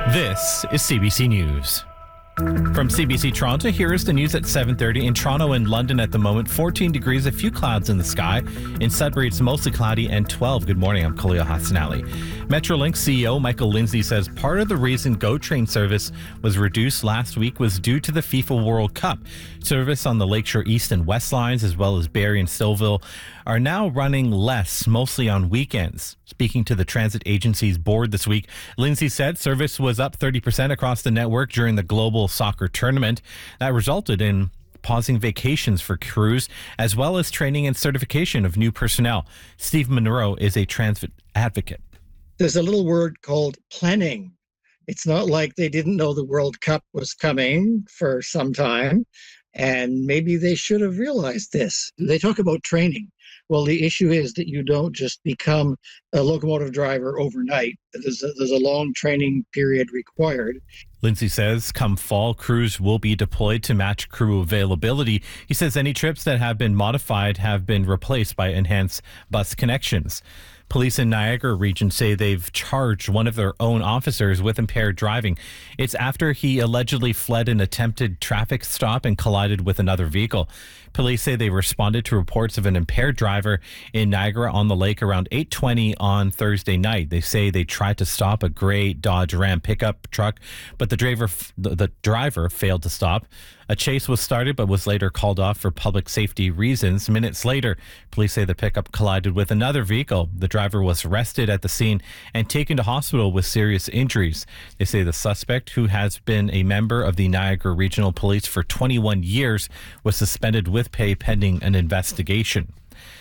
This is CBC News. From CBC Toronto, here is the news at 7:30. In Toronto and London at the moment, 14 degrees, a few clouds in the sky. In Sudbury, it's mostly cloudy and 12. Good morning, I'm Khalil Hassanali. Metrolinx CEO Michael Lindsay says part of the reason GO train service was reduced last week was due to the FIFA World Cup. Service on the Lakeshore East and West lines, as well as Barrie and Stouffville, are now running less, mostly on weekends. Speaking to the transit agency's board this week, Lindsay said service was up 30% across the network during the global soccer tournament. That resulted in pausing vacations for crews, as well as training and certification of new personnel. Steve Monroe is a transit advocate. There's a little word called planning. It's not like they didn't know the World Cup was coming for some time, and maybe they should have realized this. They talk about training. Well, the issue is that you don't just become a locomotive driver overnight. There's a long training period required. Lindsay says come fall, crews will be deployed to match crew availability. He says any trips that have been modified have been replaced by enhanced bus connections. Police in Niagara region say they've charged one of their own officers with impaired driving. It's after he allegedly fled an attempted traffic stop and collided with another vehicle. Police say they responded to reports of an impaired driver in Niagara-on-the-Lake around 8:20 on Thursday night. They say they tried to stop a gray Dodge Ram pickup truck, but the driver failed to stop. A chase was started but was later called off for public safety reasons. Minutes later, police say the pickup collided with another vehicle. The driver was arrested at the scene and taken to hospital with serious injuries. They say the suspect, who has been a member of the Niagara Regional Police for 21 years, was suspended with pay pending an investigation.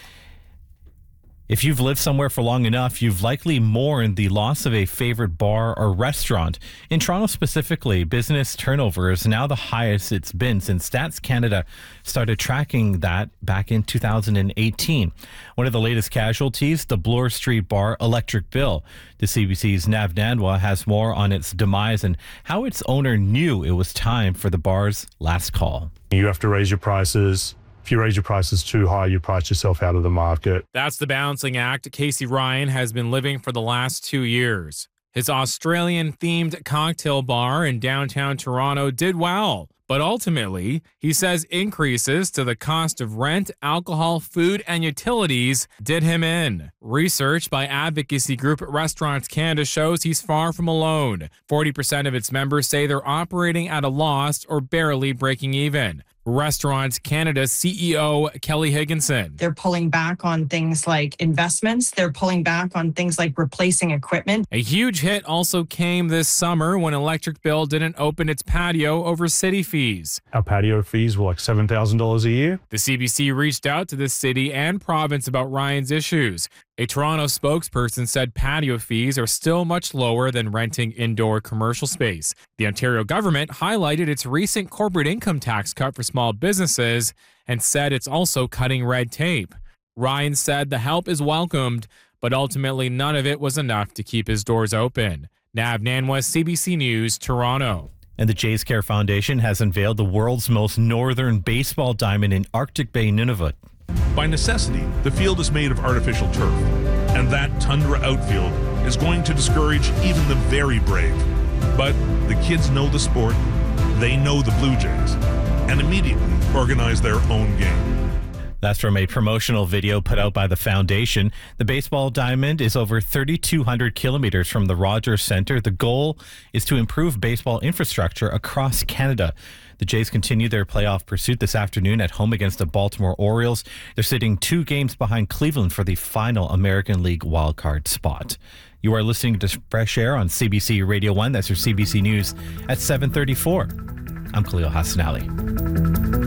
If you've lived somewhere for long enough, you've likely mourned the loss of a favorite bar or restaurant. In Toronto specifically, business turnover is now the highest it's been since Stats Canada started tracking that back in 2018. One of the latest casualties, the Bloor Street bar Electric Bill. The CBC's Nav Nandwa has more on its demise and how its owner knew it was time for the bar's last call. You have to raise your prices. If you raise your prices too high, you price yourself out of the market. That's the balancing act Casey Ryan has been living for the last 2 years. His Australian-themed cocktail bar in downtown Toronto did well, but ultimately, he says increases to the cost of rent, alcohol, food, and utilities did him in. Research by advocacy group Restaurants Canada shows he's far from alone. 40% of its members say they're operating at a loss or barely breaking even. Restaurants Canada CEO Kelly Higginson. They're pulling back on things like investments. They're pulling back on things like replacing equipment. A huge hit also came this summer when Electric Bill didn't open its patio over city fees. Our patio fees were like $7,000 a year. The CBC reached out to the city and province about Ryan's issues. A Toronto spokesperson said patio fees are still much lower than renting indoor commercial space. The Ontario government highlighted its recent corporate income tax cut for small businesses and said it's also cutting red tape. Ryan said the help is welcomed, but ultimately none of it was enough to keep his doors open. Nav Nandwa, CBC News, Toronto. And the Jays Care Foundation has unveiled the world's most northern baseball diamond in Arctic Bay, Nunavut. By necessity, the field is made of artificial turf, and that tundra outfield is going to discourage even the very brave. But the kids know the sport, they know the Blue Jays, and immediately organize their own game. That's from a promotional video put out by the foundation. The baseball diamond is over 3,200 kilometers from the Rogers Centre. The goal is to improve baseball infrastructure across Canada. The Jays continue their playoff pursuit this afternoon at home against the Baltimore Orioles. They're sitting 2 games behind Cleveland for the final American League wildcard spot. You are listening to Fresh Air on CBC Radio 1. That's your CBC News at 7:34. I'm Khalil Hassanali.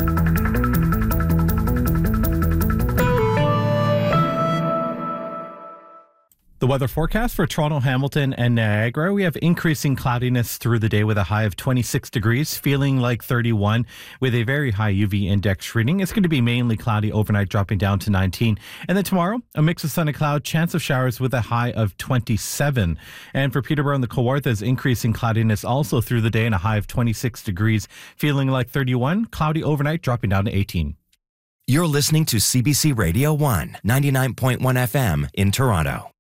The weather forecast for Toronto, Hamilton, and Niagara. We have increasing cloudiness through the day with a high of 26 degrees, feeling like 31 with a very high UV index reading. It's going to be mainly cloudy overnight, dropping down to 19. And then tomorrow, a mix of sun and cloud, chance of showers with a high of 27. And for Peterborough and the Kawarthas, increasing cloudiness also through the day and a high of 26 degrees, feeling like 31. Cloudy overnight, dropping down to 18. You're listening to CBC Radio 1, 99.1 FM in Toronto.